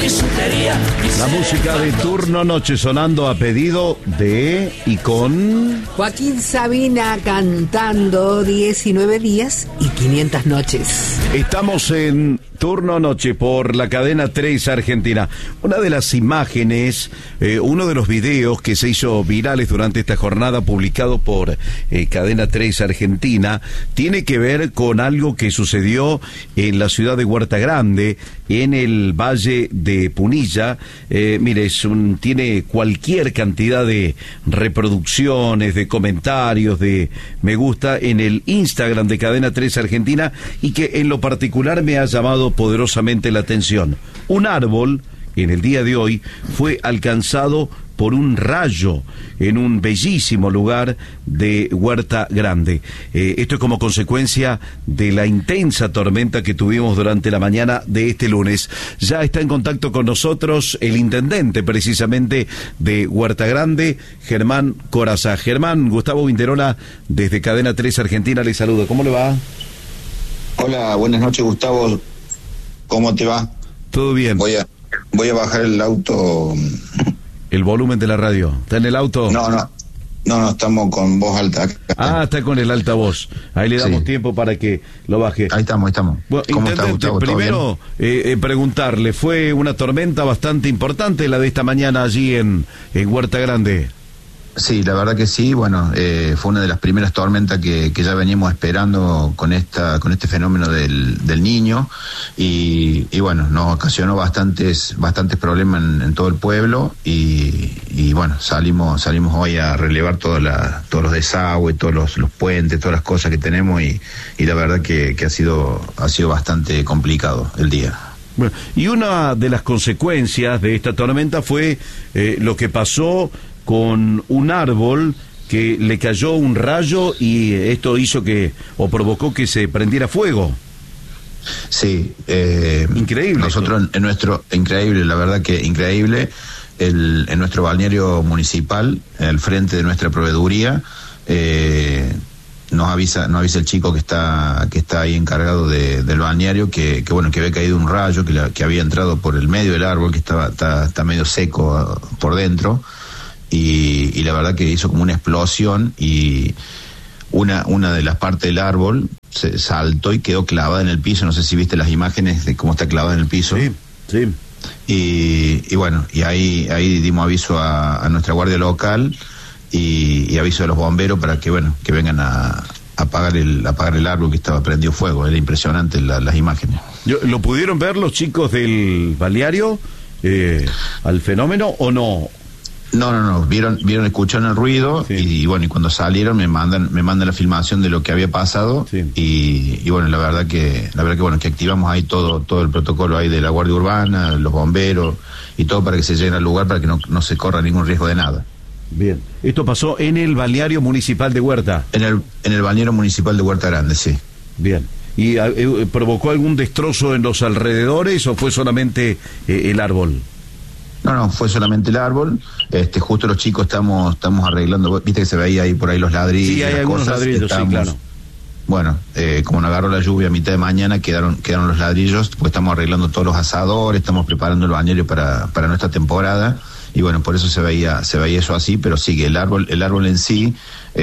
La música de Turno Noche sonando a pedido de y con Joaquín Sabina cantando 19 días y 500 noches. Estamos en Turno Noche por la cadena 3 Argentina. Una de las imágenes, uno de los videos que se hizo virales durante esta jornada publicado por cadena 3 Argentina, tiene que ver con algo que sucedió en la ciudad de Huerta Grande, en el Valle de Punilla. Mire, tiene cualquier cantidad de reproducciones, de comentarios, de me gusta en el Instagram de cadena 3 Argentina, y que en lo particular me ha llamado poderosamente la atención. Un árbol, en el día de hoy, fue alcanzado por un rayo en un bellísimo lugar de Huerta Grande. Esto es como consecuencia de la intensa tormenta que tuvimos durante la mañana de este lunes. Ya está en contacto con nosotros el intendente, precisamente, de Huerta Grande, Germán Corazá. Germán, Gustavo Vinterola, desde Cadena 3 Argentina, le saluda. ¿Cómo le va? Hola, buenas noches, Gustavo. ¿Cómo te va? Todo bien. Voy a bajar el auto. El volumen de la radio. ¿Está en el auto? No, estamos con voz alta. Está con el altavoz. Ahí le damos tiempo para que lo baje. Ahí estamos. Bueno, ¿Cómo está, intendente, Gustavo? primero preguntarle, fue una tormenta bastante importante la de esta mañana allí en Huerta Grande. Sí, la verdad que sí. Bueno, fue una de las primeras tormentas que ya veníamos esperando con este fenómeno del Niño, y bueno, nos ocasionó bastantes problemas en todo el pueblo, y bueno, salimos hoy a relevar todos los desagües, todos los puentes, todas las cosas que tenemos, y la verdad que ha sido bastante complicado el día. Bueno, y una de las consecuencias de esta tormenta fue lo que pasó con un árbol que le cayó un rayo, y esto hizo provocó que se prendiera fuego. Sí, increíble. Nosotros increíble, la verdad que increíble. En nuestro balneario municipal, al frente de nuestra proveeduría, nos avisa el chico que está ahí encargado del balneario que bueno, que había caído un rayo que había entrado por el medio del árbol, que está medio seco por dentro. Y la verdad que hizo como una explosión, y una de las partes del árbol se saltó y quedó clavada en el piso. No sé si viste las imágenes de cómo está clavada en el piso. Sí. Y bueno, y ahí dimos aviso a nuestra guardia local y aviso a los bomberos para que vengan a apagar el árbol que estaba prendido fuego. Era impresionante las imágenes. ¿Lo pudieron ver los chicos del balneario al fenómeno o no? No, vieron, escucharon el ruido, sí. y bueno, y cuando salieron me mandan la filmación de lo que había pasado, sí. y bueno, la verdad que bueno, que activamos ahí todo el protocolo ahí de la Guardia Urbana, los bomberos y todo para que se lleguen al lugar, para que no se corra ningún riesgo de nada. Bien, esto pasó en el balneario municipal de Huerta. En el balneario municipal de Huerta Grande, sí. Bien. ¿Y provocó algún destrozo en los alrededores o fue solamente el árbol? No, fue solamente el árbol. Justo los chicos estamos arreglando, viste que se veía ahí por ahí los ladrillos. Sí, hay algunos ladrillos, sí, claro. Bueno, como nos agarró la lluvia a mitad de mañana, quedaron los ladrillos, pues estamos arreglando todos los asadores, estamos preparando el balneario para nuestra temporada, y bueno, por eso se veía eso así, pero sí, el árbol en sí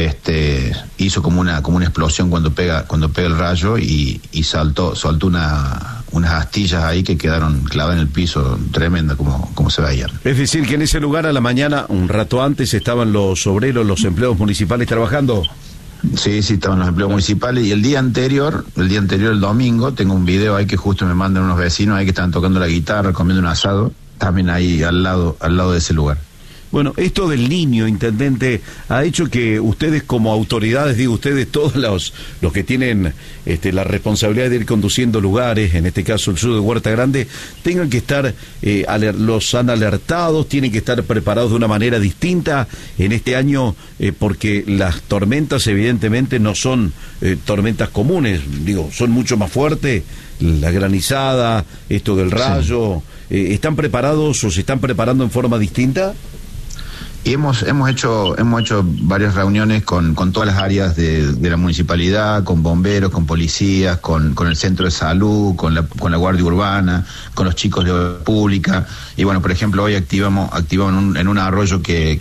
hizo como una explosión cuando pega el rayo, y soltó unas astillas ahí que quedaron clavadas en el piso, tremenda como se veían. Es decir, que en ese lugar a la mañana, un rato antes, estaban los obreros, los empleados municipales trabajando. Sí, estaban los empleados municipales, y el día anterior, el domingo, tengo un video ahí que justo me mandan unos vecinos ahí que estaban tocando la guitarra, comiendo un asado, también ahí al lado de ese lugar. Bueno, esto del Niño, intendente, ha hecho que ustedes como autoridades, todos los que tienen la responsabilidad de ir conduciendo lugares, en este caso el sur de Huerta Grande, tengan que estar, los han alertado, tienen que estar preparados de una manera distinta en este año, porque las tormentas evidentemente no son tormentas comunes, son mucho más fuertes, la granizada, esto del rayo. Sí. ¿Están preparados o se están preparando en forma distinta? Y hemos hecho varias reuniones con todas las áreas de la municipalidad, con bomberos, con policías, con el centro de salud, con la guardia urbana, con los chicos de obra pública. Y bueno, por ejemplo, hoy activamos en un arroyo que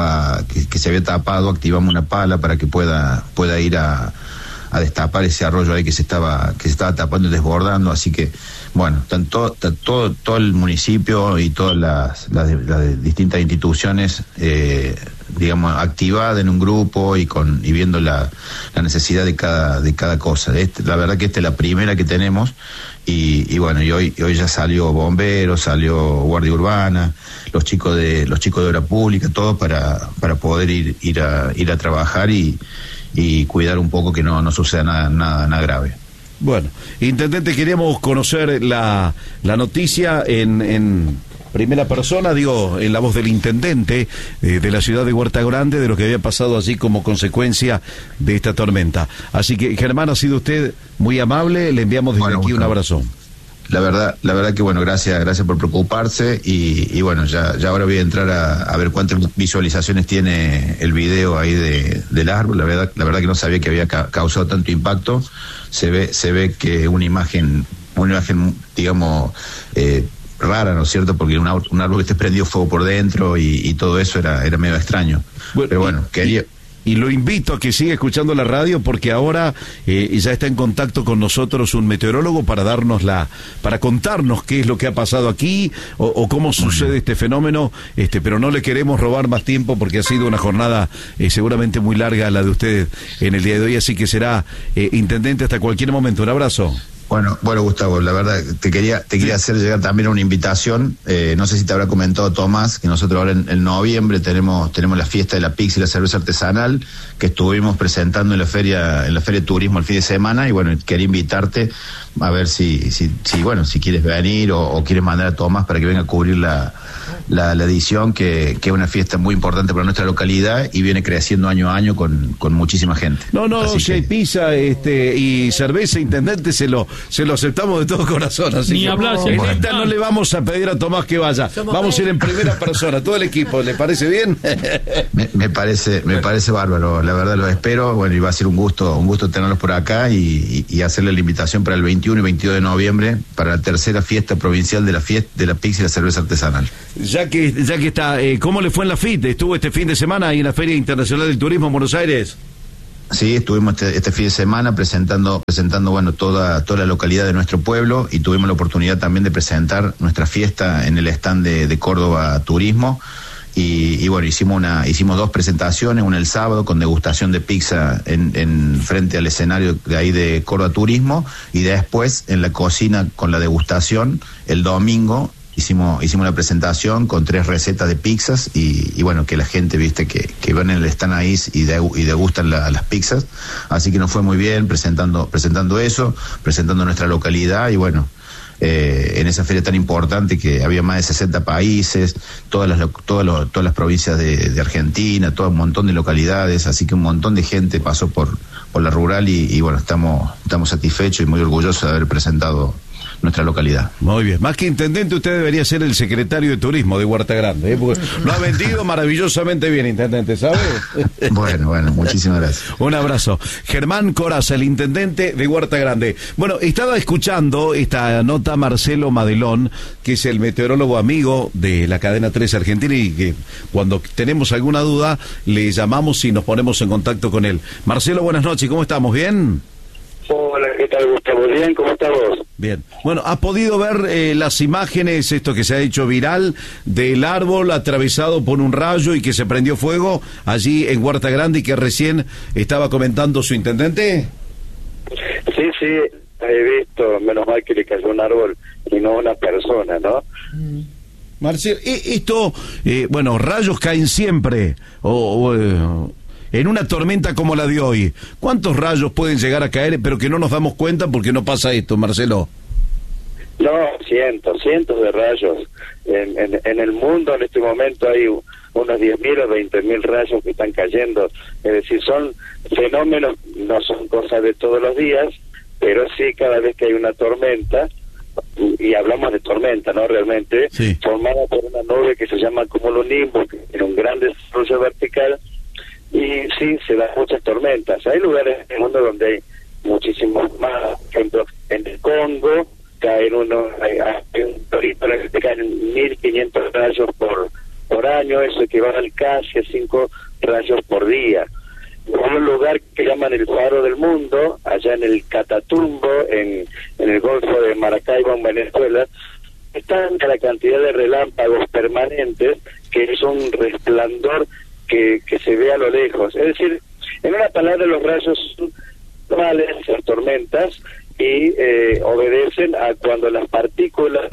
se había tapado, activamos una pala para que pueda ir a destapar ese arroyo ahí que se estaba tapando y desbordando. Así que bueno, todo el municipio y todas las distintas instituciones digamos activadas en un grupo y viendo la necesidad de cada cosa. La verdad que esta es la primera que tenemos y bueno, y hoy ya salió bomberos, salió guardia urbana, los chicos de obra pública, todo para poder ir a trabajar y cuidar un poco que no suceda nada grave. Bueno, intendente, queríamos conocer la noticia en primera persona, en la voz del intendente de la ciudad de Huerta Grande, de lo que había pasado allí como consecuencia de esta tormenta. Así que, Germán, ha sido usted muy amable, le enviamos desde aquí un abrazo. La verdad que bueno, gracias por preocuparse y bueno, ya ahora voy a entrar a ver cuántas visualizaciones tiene el video ahí del árbol. La verdad que no sabía que había causado tanto impacto. Se ve que una imagen digamos rara, ¿no es cierto? Porque un árbol que esté prendido fuego por dentro y todo eso era medio extraño. Pero bueno, quería... Y lo invito a que siga escuchando la radio porque ahora ya está en contacto con nosotros un meteorólogo para contarnos qué es lo que ha pasado aquí o cómo sucede este fenómeno, pero no le queremos robar más tiempo porque ha sido una jornada seguramente muy larga la de usted en el día de hoy, así que será intendente hasta cualquier momento. Un abrazo. Bueno, Gustavo, la verdad te quería hacer llegar también una invitación. No sé si te habrá comentado Tomás que nosotros ahora en noviembre tenemos la fiesta de la pizza y la cerveza artesanal que estuvimos presentando en la feria de turismo el fin de semana y bueno, quería invitarte a ver si quieres venir o quieres mandar a Tomás para que venga a cubrir la edición que es una fiesta muy importante para nuestra localidad y viene creciendo año a año con muchísima gente. Si hay pizza y cerveza, intendente, se lo aceptamos de todo corazón, así ni que hablar, en esta no le vamos a pedir a Tomás que vaya, vamos a ir en primera persona, todo el equipo. ¿Le parece bien? me parece bárbaro, la verdad lo espero. Bueno, y va a ser un gusto tenerlos por acá y hacerle la invitación para el 21 y 22 de noviembre para la tercera fiesta provincial de la pizza y la cerveza artesanal. Ya que está, ¿cómo le fue en la FIT? ¿Estuvo este fin de semana ahí en la Feria Internacional del Turismo en Buenos Aires? Sí, estuvimos este fin de semana presentando bueno toda la localidad de nuestro pueblo y tuvimos la oportunidad también de presentar nuestra fiesta en el stand de Córdoba Turismo y bueno, hicimos dos presentaciones, una el sábado con degustación de pizza en frente al escenario de ahí de Córdoba Turismo y después en la cocina con la degustación el domingo. Hicimos una presentación con 3 recetas de pizzas y bueno, que la gente, viste, que van en el stand ahí y degustan las pizzas. Así que nos fue muy bien presentando eso, presentando nuestra localidad y bueno, en esa feria tan importante que había más de 60 países, todas las provincias de Argentina, todo un montón de localidades, así que un montón de gente pasó por la rural y bueno, estamos satisfechos y muy orgullosos de haber presentado nuestra localidad. Muy bien, más que intendente usted debería ser el secretario de turismo de Huerta Grande, porque lo ha vendido maravillosamente bien, intendente, ¿sabe? Bueno, muchísimas gracias. Un abrazo. Germán Corazza, el intendente de Huerta Grande. Bueno, estaba escuchando esta nota Marcelo Madelón, que es el meteorólogo amigo de la cadena 3 Argentina y que cuando tenemos alguna duda le llamamos y nos ponemos en contacto con él. Marcelo, buenas noches, ¿cómo estamos? ¿Bien? Hola, ¿qué tal, Gustavo? ¿Bien? ¿Cómo estás vos? Bien. Bueno, ¿has podido ver las imágenes, esto que se ha hecho viral, del árbol atravesado por un rayo y que se prendió fuego allí en Huerta Grande y que recién estaba comentando su intendente? Sí, he visto, menos mal que le cayó un árbol y no una persona, ¿no? Marcelo, esto, rayos caen siempre, en una tormenta como la de hoy, ¿cuántos rayos pueden llegar a caer, pero que no nos damos cuenta porque no pasa esto, Marcelo? No, cientos de rayos. En el mundo en este momento hay unos 10.000 o 20.000 rayos que están cayendo. Es decir, son fenómenos, no son cosas de todos los días, pero sí cada vez que hay una tormenta, y hablamos de tormenta, ¿no? Realmente, sí, formada por una nube que se llama cumulonimbus, que tiene un gran desarrollo vertical, y sí, se dan muchas tormentas. Hay lugares en el mundo donde hay muchísimos más, por ejemplo, en el Congo, caen hay un torito en el que caen 1.500 rayos por año, eso equivale casi a 5 rayos por día. Hay un lugar que llaman el Faro del Mundo, allá en el Catatumbo, en el Golfo de Maracaibo, en Venezuela, está la cantidad de relámpagos permanentes, que es un resplandor que se ve a lo lejos. Es decir, en una palabra, los rayos son normales, las tormentas, y obedecen a cuando las partículas,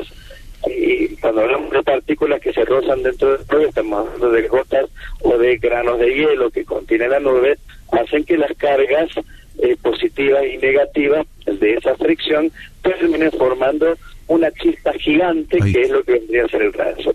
y cuando hablamos de partículas que se rozan dentro del nube, estamos hablando de gotas o de granos de hielo que contiene la nube, hacen que las cargas positivas y negativas de esa fricción terminen formando una chispa gigante. Ay, que es lo que vendría a ser el rayo.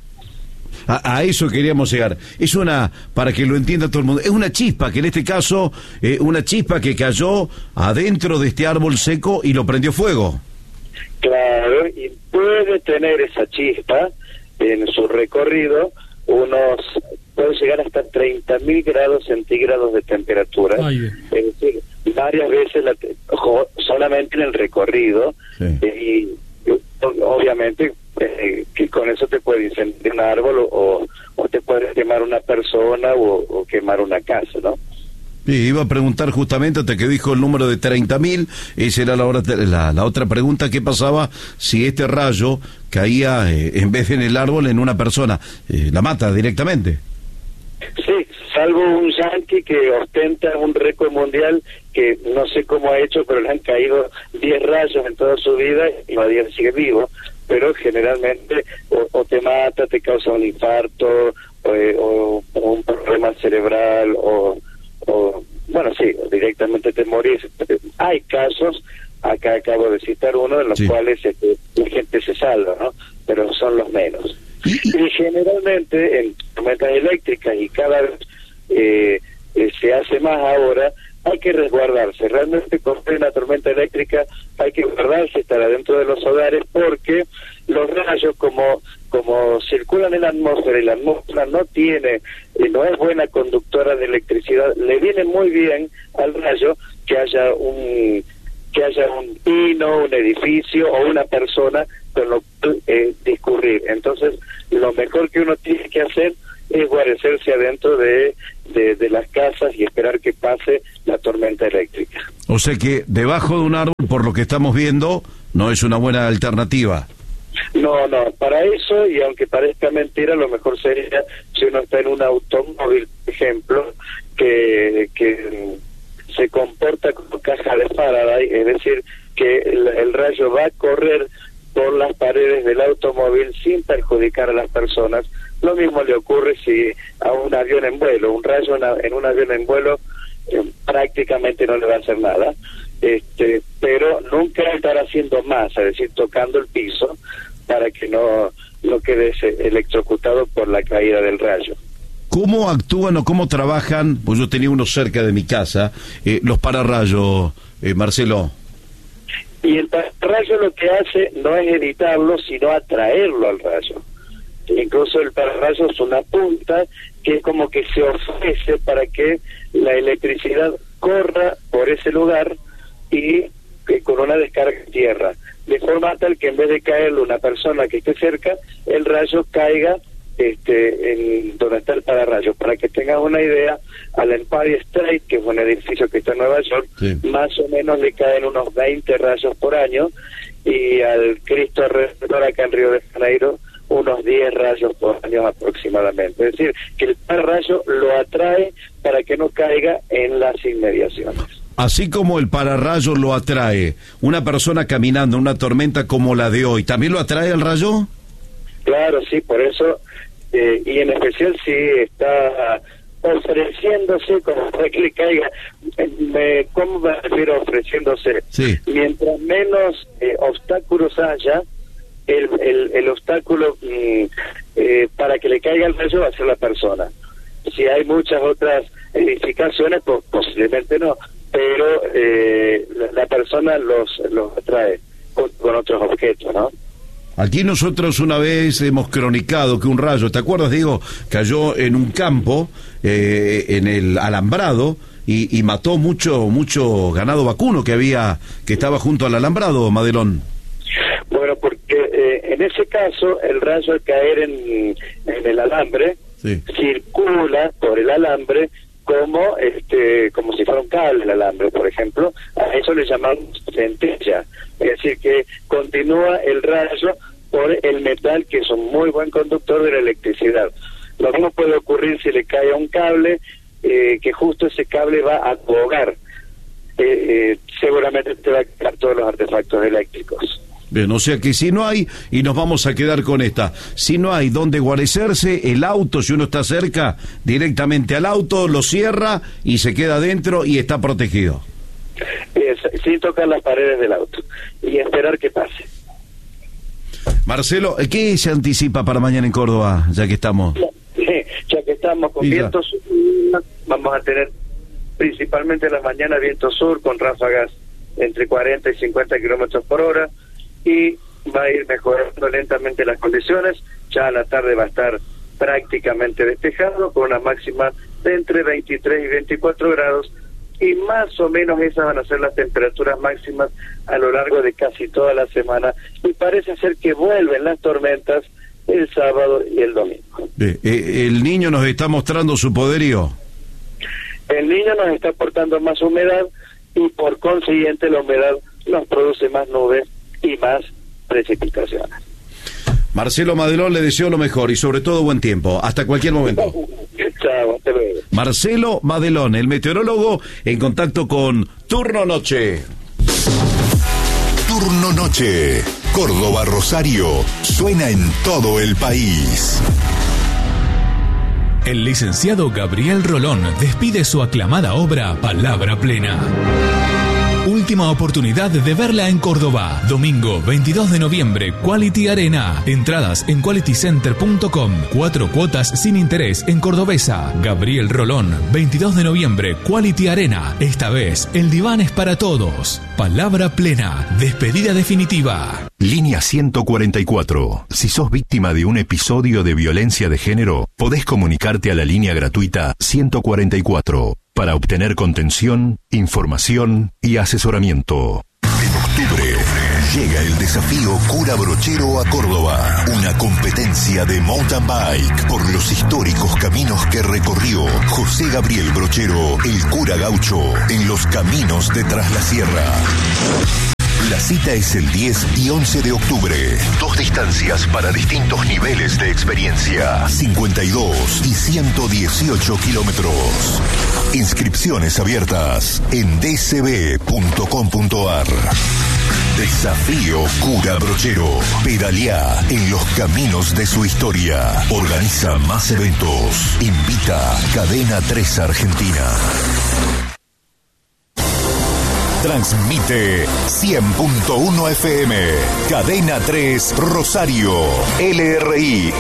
A eso queríamos llegar. Es para que lo entienda todo el mundo, es una chispa, que en este caso, una chispa que cayó adentro de este árbol seco y lo prendió fuego. Claro, y puede tener esa chispa en su recorrido puede llegar hasta 30.000 grados centígrados de temperatura. Ay, es decir, varias veces solamente en el recorrido. Sí. Y obviamente que con eso te puede incendiar un árbol o te puede quemar una persona o quemar una casa, ¿no? Sí, iba a preguntar justamente hasta que dijo el número de 30.000, esa era la otra pregunta, ¿qué pasaba si este rayo caía en vez de en el árbol en una persona? ¿La mata directamente? Sí, salvo un yanqui que ostenta un récord mundial que no sé cómo ha hecho, pero le han caído 10 rayos en toda su vida y todavía sigue vivo, pero generalmente o te mata, te causa un infarto o un problema cerebral bueno, sí, directamente te morís. Hay casos, acá acabo de citar uno, en los cuales la gente se salva, ¿no? Pero son los menos. Y generalmente en tormentas eléctricas, y cada vez se hace más ahora, hay que resguardarse. Realmente con una tormenta eléctrica hay que guardarse, estar adentro de los hogares, porque los rayos como circulan en la atmósfera y la atmósfera no es buena conductora de electricidad, le viene muy bien al rayo que haya un pino, un edificio o una persona con lo que discurrir. Entonces, lo mejor que uno tiene que hacer es guarecerse adentro de las casas y esperar que pase la tormenta eléctrica. O sea que debajo de un árbol, por lo que estamos viendo, no es una buena alternativa. No, para eso, y aunque parezca mentira, lo mejor sería si uno está en un automóvil, por ejemplo, que se comporta como caja de Faraday, es decir, que el rayo va a correr por las paredes del automóvil sin perjudicar a las personas. Lo mismo le ocurre si a un avión en vuelo, un rayo en un avión en vuelo prácticamente no le va a hacer nada, pero nunca estar haciendo más, es decir, tocando el piso para que no quede electrocutado por la caída del rayo. ¿Cómo actúan o cómo trabajan? Pues yo tenía uno cerca de mi casa, los pararrayos, Marcelo. Y el pararrayo lo que hace no es evitarlo, sino atraerlo al rayo. Incluso el pararrayo es una punta que es como que se ofrece para que la electricidad corra por ese lugar y con una descarga en tierra, de forma tal que en vez de caerle una persona que esté cerca, el rayo caiga en donde está el pararrayo. Para que tengas una idea, al Empire State, que es un edificio que está en Nueva York, más o menos le caen unos 20 rayos por año, y al Cristo Redentor acá en Río de Janeiro unos 10 rayos por año aproximadamente. Es decir, que el pararrayo lo atrae para que no caiga en las inmediaciones. Así como el pararrayo lo atrae, una persona caminando en una tormenta como la de hoy, ¿también lo atrae el rayo? Claro, sí, por eso, y en especial si está ofreciéndose como para que le caiga. ¿Cómo me refiero ofreciéndose? Sí. Mientras menos obstáculos haya, el obstáculo para que le caiga el rayo va a ser la persona. Si hay muchas otras edificaciones, pues posiblemente no, pero la persona los atrae. con otros objetos, ¿no? Aquí nosotros una vez hemos cronicado que un rayo, ¿te acuerdas, Diego? Cayó en un campo, en el alambrado, y mató mucho ganado vacuno que estaba junto al alambrado, Madelón. Bueno, porque en ese caso el rayo al caer en el alambre, sí, circula por el alambre como si fuera un cable el alambre, por ejemplo. A eso le llamamos centella, es decir, que continúa el rayo por el metal, que es un muy buen conductor de la electricidad. Lo mismo puede ocurrir si le cae a un cable, que justo ese cable va a tu hogar. Seguramente te va a quitar todos los artefactos eléctricos. Bien, o sea que si no hay, y nos vamos a quedar con esta, si no hay donde guarecerse, el auto, si uno está cerca, directamente al auto, lo cierra y se queda adentro y está protegido. Sin tocar las paredes del auto y esperar que pase. Marcelo, ¿qué se anticipa para mañana en Córdoba, ya que estamos? Ya que estamos con vientos, vamos a tener principalmente en la mañana viento sur con ráfagas entre 40 y 50 kilómetros por hora, y va a ir mejorando lentamente las condiciones. Ya a la tarde va a estar prácticamente despejado, con una máxima de entre 23 y 24 grados, y más o menos esas van a ser las temperaturas máximas a lo largo de casi toda la semana, y parece ser que vuelven las tormentas el sábado y el domingo. ¿El niño nos está mostrando su poderío? El niño nos está aportando más humedad, y por consiguiente la humedad nos produce más nubes y más precipitaciones. Marcelo Madelón, le deseo lo mejor y sobre todo buen tiempo. Hasta cualquier momento. Chao, hasta luego. Marcelo Madelón, el meteorólogo, en contacto con Turno Noche. Turno Noche. Córdoba, Rosario. Suena en todo el país. El licenciado Gabriel Rolón despide su aclamada obra Palabra Plena. Última oportunidad de verla en Córdoba. Domingo 22 de noviembre, Quality Arena. Entradas en qualitycenter.com. 4 cuotas sin interés en Cordobesa. Gabriel Rolón, 22 de noviembre, Quality Arena. Esta vez, el diván es para todos. Palabra Plena. Despedida definitiva. Línea 144. Si sos víctima de un episodio de violencia de género, podés comunicarte a la línea gratuita 144 para obtener contención, información y asesoramiento. En octubre llega el desafío Cura Brochero a Córdoba, una competencia de mountain bike por los históricos caminos que recorrió José Gabriel Brochero, el cura gaucho, en los caminos de Tras la Sierra. La cita es el 10 y 11 de octubre. 2 distancias para distintos niveles de experiencia. 52 y 118 kilómetros. Inscripciones abiertas en dcb.com.ar. Desafío Cura Brochero. Pedaleá en los caminos de su historia. Organiza más eventos. Invita Cadena 3 Argentina. Transmite 100.1 FM, Cadena 3 Rosario, LRI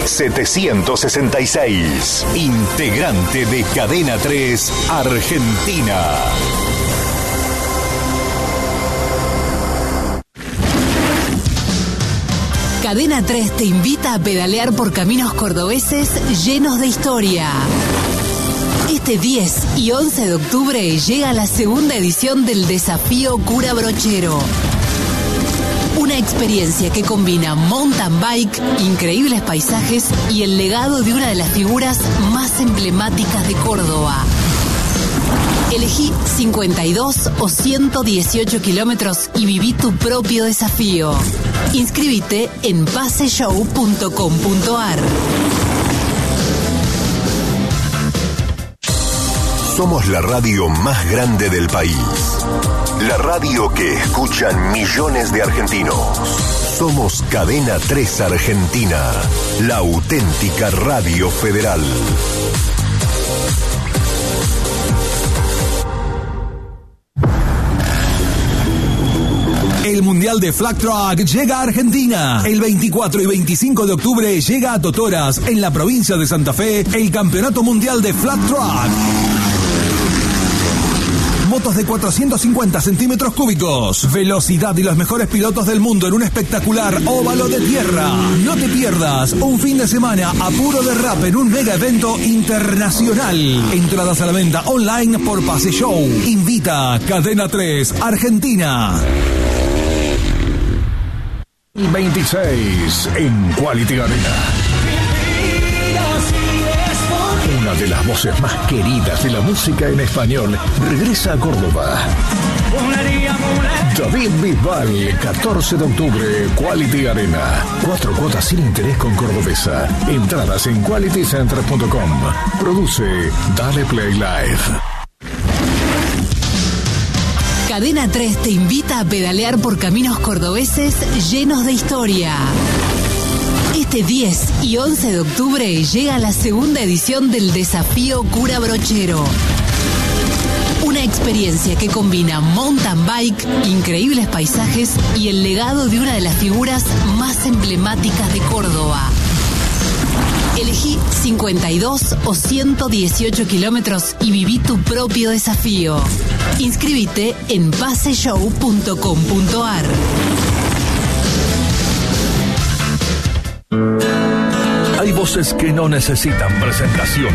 766, integrante de Cadena 3 Argentina. Cadena 3 te invita a pedalear por caminos cordobeses llenos de historia. Este 10 y 11 de octubre llega la segunda edición del Desafío Cura Brochero. Una experiencia que combina mountain bike, increíbles paisajes y el legado de una de las figuras más emblemáticas de Córdoba. Elegí 52 o 118 kilómetros y viví tu propio desafío. Inscríbete en paseshow.com.ar. Somos la radio más grande del país. La radio que escuchan millones de argentinos. Somos Cadena 3 Argentina, la auténtica radio federal. El Mundial de Flag Track llega a Argentina. El 24 y 25 de octubre llega a Totoras, en la provincia de Santa Fe, el Campeonato Mundial de Flag Track. motos de 450 centímetros cúbicos, velocidad y los mejores pilotos del mundo en un espectacular óvalo de tierra. No te pierdas un fin de semana a puro derrape en un mega evento internacional. Entradas a la venta online por Pase Show. Invita Cadena 3 Argentina. 26 en Quality Arena. Una de las voces más queridas de la música en español regresa a Córdoba. David Bisbal, 14 de octubre, Quality Arena. 4 cuotas sin interés con Cordobesa. Entradas en qualitycenter.com. Produce Dale Play Live. Cadena 3 te invita a pedalear por caminos cordobeses llenos de historia. Este 10 y 11 de octubre llega la segunda edición del Desafío Cura Brochero. Una experiencia que combina mountain bike, increíbles paisajes y el legado de una de las figuras más emblemáticas de Córdoba. Elegí 52 o 118 kilómetros y viví tu propio desafío. Inscríbete en paseshow.com.ar. Hay voces que no necesitan presentación.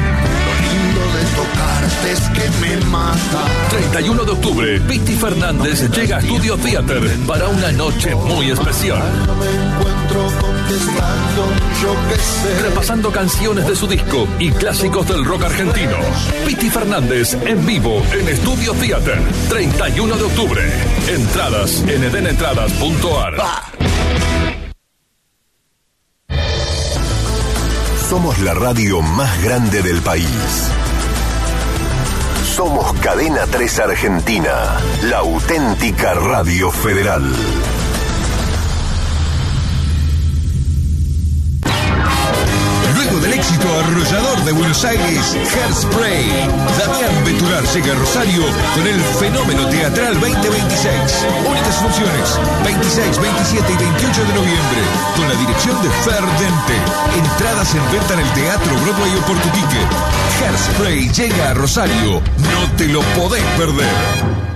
Es que me mata. 31 de octubre, Piti Fernández llega a Studio Theater para una noche muy especial. No me encuentro contestando, yo qué sé. Repasando canciones de su disco y clásicos del rock argentino. Piti Fernández en vivo en Studio Theater. 31 de octubre. Entradas en edenentradas.ar. Somos la radio más grande del país. Somos Cadena 3 Argentina, la auténtica radio federal. Luego del éxito arrollador de Buenos Aires, Hairspray, Damián Betular llega a Rosario con el Fenómeno Teatral 2026. Únicas funciones, 26, 27 y 28 de noviembre, con la dirección de Fer Dente. Entradas en venta en el Teatro Broadway o por tu ticket. Hairspray llega a Rosario, no te lo podés perder.